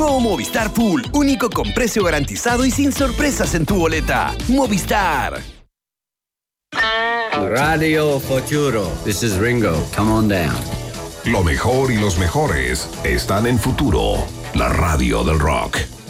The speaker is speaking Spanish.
Nuevo Movistar Full, único con precio garantizado y sin sorpresas en tu boleta. Movistar. Radio Futuro. This is Ringo. Come on down. Lo mejor y los mejores están en Futuro, la radio del rock.